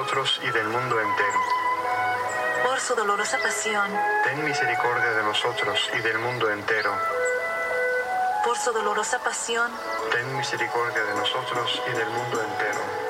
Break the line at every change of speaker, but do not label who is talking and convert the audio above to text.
nosotros y del mundo entero.
Por su dolorosa pasión,
Ten misericordia de nosotros y del mundo entero.
por su dolorosa pasión,
Ten misericordia de nosotros y del mundo entero.